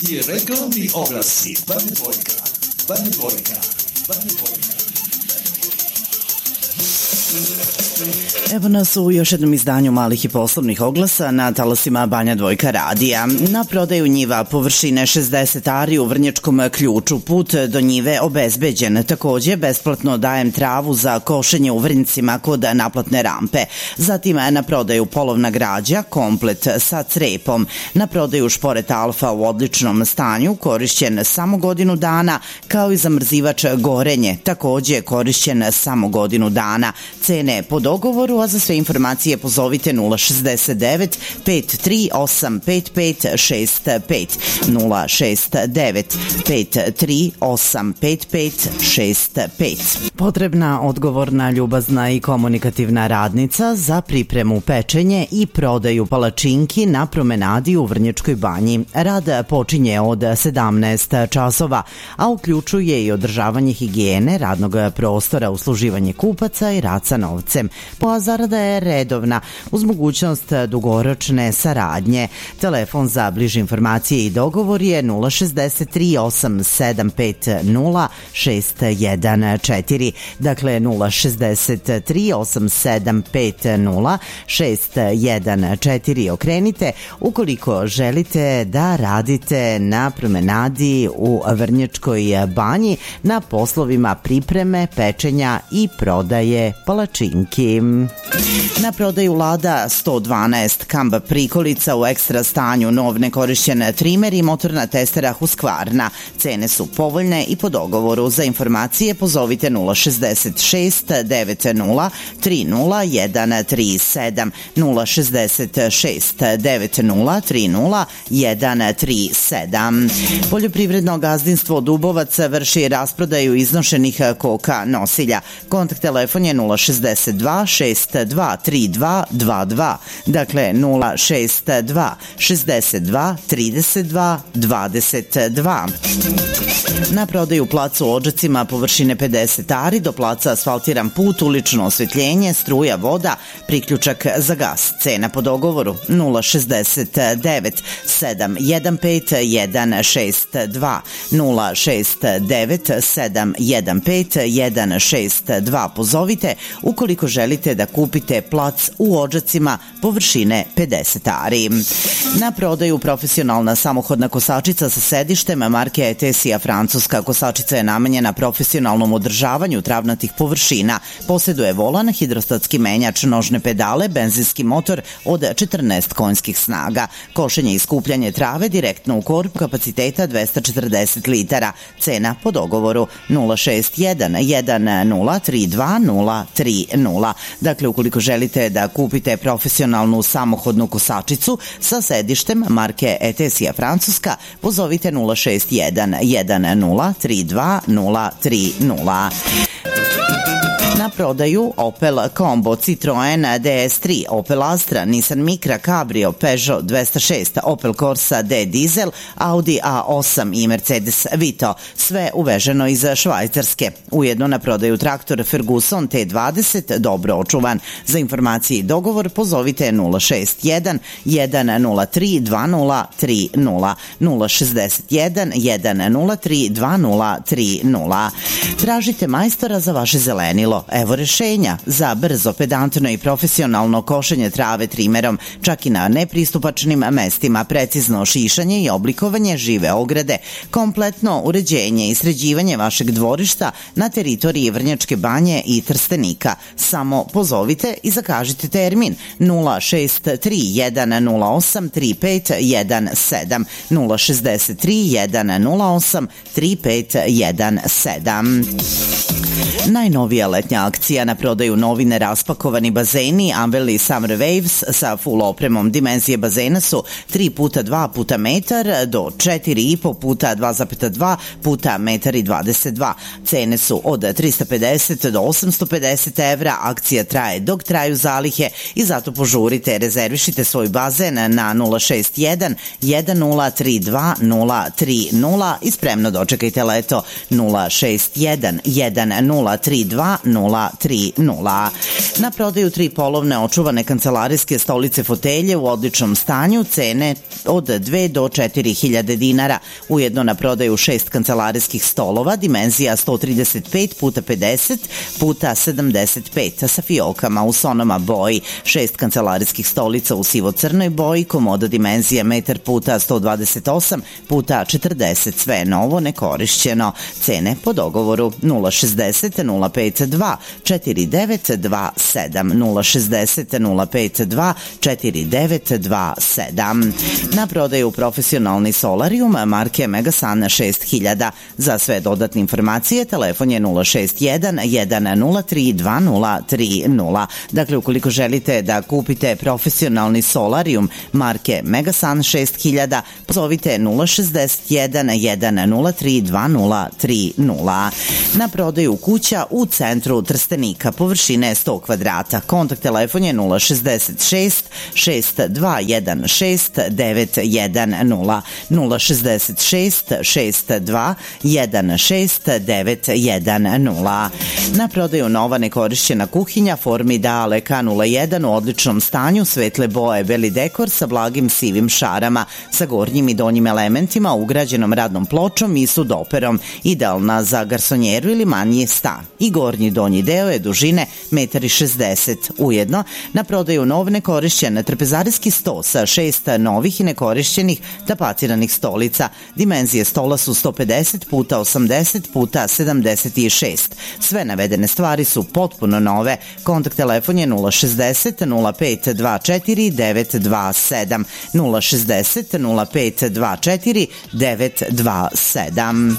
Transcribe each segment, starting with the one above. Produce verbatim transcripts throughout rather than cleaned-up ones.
I reklamni oglasi. Banja Dvojka, Banja Dvojka, Banja Dvojka. Evo nas u još jednom izdanju malih i poslovnih oglasa na talasima Banja Dvojka radija. Na prodaju njiva površine šezdeset ari u Vrnjačkom Ključu. Put do njive obezbeđen. Takođe, besplatno dajem travu za košenje u Vrnjcima kod naplatne rampe. Zatim na prodaju polovna građa, komplet sa crepom. Na prodaju šporet Alfa u odličnom stanju, korišćen samo godinu dana, kao i zamrzivač Gorenje, takođe korišćen samo godinu dana. Cene po dogovoru, a za sve informacije pozovite nula šezdeset devet pet tri osam pet pet šest pet, nula šest devet pet tri osam pet pet šest pet. Potrebna, odgovorna, ljubazna i komunikativna radnica za pripremu, pečenje i prodaju palačinki na promenadi u Vrnjačkoj Banji. Rad počinje od sedamnaest časova, a uključuje i održavanje higijene, radnog prostora, usluživanje kupaca i rad sa novcem. A zarada je redovna, uz mogućnost dugoročne saradnje. Telefon za bliže informacije i dogovor je nula šezdeset tri osam sedam pet nula šest jedan četiri. Dakle, nula šezdeset tri osam sedam pet nula šest jedan četiri. Okrenite ukoliko želite da radite na promenadi u Vrnjačkoj Banji na poslovima pripreme, pečenja i prodaje palačinki. Na prodaju Lada sto dvanaest Kamba prikolica u ekstra stanju, nov nekorišćen trimer i motorna testera Husqvarna. Cene su povoljne i po dogovoru. Za informacije pozovite nula šezdeset šest devet nula tri nula jedan tri sedam, nula šezdeset šest devet nula tri nula jedan tri sedam. Poljoprivredno gazdinstvo Dubovac vrši rasprodaju iznošenih koka nosilja. Kontakt telefon je nula šezdeset dva šest dva tri dva dva dva. Dakle, nula šest dva šezdeset dva trideset dva dvadeset dva. Na prodaju plac u Odžacima površine pedeset ari, do placa asfaltiran put, ulično osvetljenje, struja, voda, priključak za gas. Cena po dogovoru nula šezdeset devet sedam jedan pet jedan šest dva, nula šest devet sedam jedan pet jedan šest dva. Pozovite ukoliko želite da kupite plac u Odžacima površine pedeset ari. Na prodaju profesionalna samohodna kosačica sa sedištem marke Etesija Francuska. Kosačica je namenjena profesionalnom održavanju travnatih površina. Posjeduje volan, hidrostatski menjač, nožne pedale, benzinski motor od četrnaest konjskih snaga. Košenje i skupljanje trave direktno u korpu, kapaciteta dvesta četrdeset litara. Cena po dogovoru nula šest jedan jedan nula tri dva nula tri nula. Dakle, ukoliko želite da kupite profesionalnu samohodnu kosačicu sa sedištem marke Etesija Francuska, pozovite nula šest jedan jedan nula tri dva nula tri nula. Na prodaju Opel Combo, Citroen D S tri, Opel Astra, Nissan Micra, Cabrio, Peugeot dvesta šest, Opel Corsa D Diesel, Audi A osam i Mercedes Vito. Sve uveženo iz Švajcarske. Ujedno na prodaju traktor Ferguson T dvadeset, dobro očuvan. Za informacije i dogovor pozovite nula šest jedan jedan nula tri dva nula tri nula, nula šezdeset jedan jedan nula tri dva nula tri nula. Tražite majstora za vaše zelenilo. Evo rešenja za brzo, pedantno i profesionalno košenje trave trimerom, čak i na nepristupačnim mestima, precizno šišanje i oblikovanje žive ograde, kompletno uređenje i sređivanje vašeg dvorišta na teritoriji Vrnjačke Banje i Trstenika. Samo pozovite i zakažite termin nula šest tri jedan nula osam tri pet jedan sedam, nula šezdeset tri jedan nula osam tri pet jedan sedam. Najnovija letnja akcija na prodaju novine raspakovani bazeni Amwell Summer Waves sa full opremom. Dimenzije bazena su tri puta dva puta metar do četiri i po puta dva zarez dva puta metar i dvadeset dva. Cene su od trista pedeset do osamsto pedeset evra. Akcija traje dok traju zalihe i zato požurite, rezervišite svoj bazen na nula šest jedan jedan nula tri dva nula tri nula i spremno dočekajte leto. Nula šest jedan jedan nula tri dva nula nula tri nula. Na prodaju tri polovne očuvane kancelarijske stolice fotelje u odličnom stanju, cene od dve do četiri hiljade dinara. Ujedno na prodaju šest kancelarijskih stolova, dimenzija sto trideset pet puta pedeset puta sedamdeset pet sa fiokama u sonoma boji, šest kancelarijskih stolica u sivo-crnoj boji, komoda dimenzija metar puta sto dvadeset osam puta četrdeset, sve novo, nekorišćeno. Cene po dogovoru nula šezdeset nula pet dva četiri devet dva sedam, nula šezdeset nula pet dva četiri devet dva sedam. Na prodaju profesionalni solarium marke Megasun šest hiljada. Za sve dodatne informacije telefon je nula šest jedan jedan nula tri dva nula tri nula. Dakle, ukoliko želite da kupite profesionalni solarium marke Megasun šest hiljada, pozovite nula šezdeset jedan jedan nula tri dva nula tri nula. Na prodaju kuća u centru Trstenika, površine sto kvadrata. Kontakt telefon je nula šezdeset šest šest dva jedan šest devet jedan nula, nula šezdeset šest šest dva jedan šest devet jedan nula. Na prodaju nova nekorišćena kuhinja Formidale K nula jedan u odličnom stanju, svetle boje, beli dekor sa blagim sivim šarama, sa gornjim i donjim elementima, ugrađenom radnom pločom i sudoperom, idealna za garsonjeru ili manji stan. I gornji donji deo je dužine jedan šezdeset metra. Ujedno, na prodaju nov nekorišćen trpezarijski sto sa šest novih i nekorišćenih tapaciranih stolica. Dimenzije stola su sto pedeset puta osamdeset puta sedamdeset šest. Sve navedene stvari su potpuno nove. Kontakt telefon je nula šezdeset nula pet dva četiri devet dva sedam, nula šezdeset nula pet dva četiri devet dva sedam.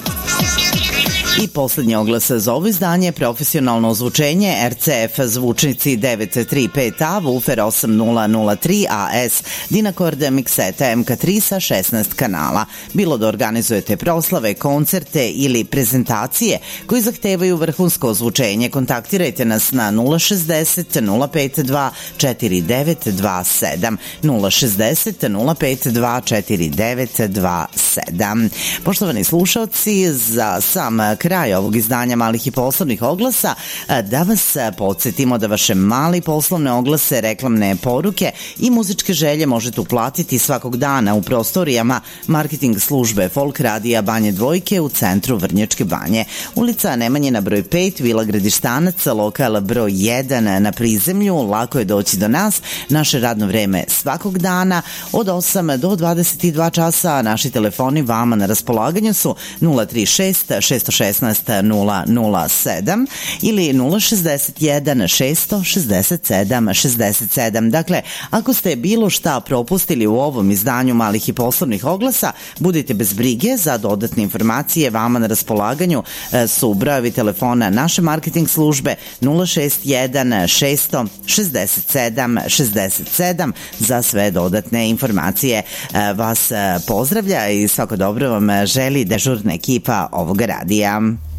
I poslednji oglas za ovo izdanje, profesionalno ozvučenje R C F zvučnici devet tri pet A, Woofer osam nula nula tri A S, Dynacord mikseta M K tri sa šesnaest kanala. Bilo da organizujete proslave, koncerte ili prezentacije koji zahtevaju vrhunsko ozvučenje, kontaktirajte nas na nula šezdeset nula pet dva četiri devet dva sedam, nula šezdeset nula pet dva četiri devet dva sedam. Poštovani slušalci, za sam kraj ovog izdanja malih i poslovnih oglasa, da vas podsjetimo da vaše mali poslovne oglase, reklamne poruke i muzičke želje možete uplatiti svakog dana u prostorijama marketing službe Folk radija Banje Dvojke u centru Vrnjačke Banje. Ulica Nemanjina broj pet, Vila Gradištanac, lokal broj jedan na prizemlju. Lako je doći do nas. Naše radno vreme svakog dana od osam do dvadeset dva časa. Naši telefoni vama na raspolaganju su nula tri šest šest jedan šest nula nula sedam ili nula šezdeset jedan šest šezdeset sedam šezdeset sedam. Dakle, ako ste bilo šta propustili u ovom izdanju malih i poslovnih oglasa, budite bez brige. Za dodatne informacije vama na raspolaganju su brojevi telefona naše marketing službe nula šest jedan šest šezdeset sedam šezdeset sedam za sve dodatne informacije. Vas pozdravlja i svako dobro vam želi dežurna ekipa ovog radija.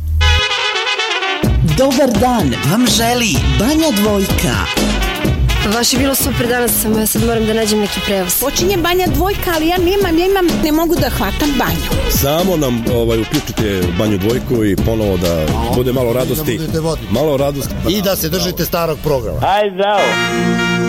Dobar dan vam želi Banja Dvojka. Baš je bilo super danas, samo ja sad moram da nađem neki prevoz. Počinje Banja Dvojka, ali ja nemam, ja imam, ne mogu da hvatam banju. Samo nam ovaj, uključite Banju Dvojku i ponovo da bude malo radosti. Da budete voditi. Malo radosti. I da se držite starog programa. Aj, zdravo.